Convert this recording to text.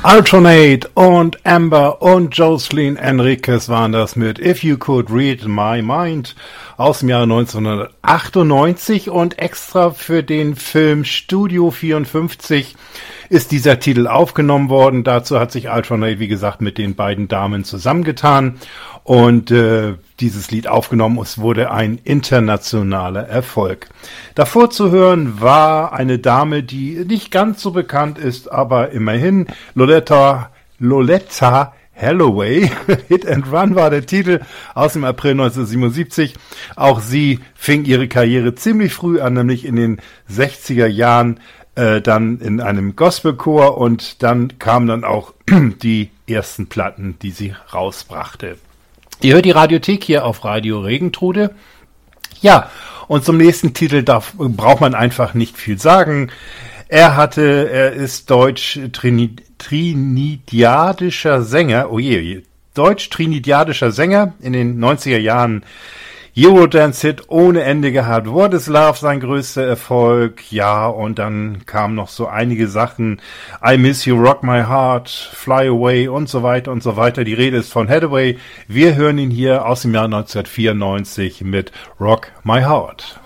Alternate und Amber und Jocelyn Enriquez waren das mit If You Could Read My Mind aus dem Jahre 1998 und extra für den Film Studio 54 ist dieser Titel aufgenommen worden. Dazu hat sich Alternate, wie gesagt, mit den beiden Damen zusammengetan und dieses Lied aufgenommen. Es wurde ein internationaler Erfolg. Davor zu hören war eine Dame, die nicht ganz so bekannt ist, aber immerhin Loletta Holloway. Hit and Run war der Titel aus dem April 1977. Auch sie fing ihre Karriere ziemlich früh an, nämlich in den 60er Jahren, dann in einem Gospelchor und dann kamen dann auch die ersten Platten, die sie rausbrachte. Ihr hört die Radiothek hier auf Radio Regentrude. Ja, und zum nächsten Titel braucht man einfach nicht viel sagen. Er ist deutsch-trinidadischer Sänger, deutsch-trinidadischer Sänger in den 90er Jahren. Eurodance-Hit ohne Ende gehabt. What is Love, sein größter Erfolg. Ja, und dann kamen noch so einige Sachen. I Miss You, Rock My Heart, Fly Away und so weiter und so weiter. Die Rede ist von Hathaway. Wir hören ihn hier aus dem Jahr 1994 mit Rock My Heart.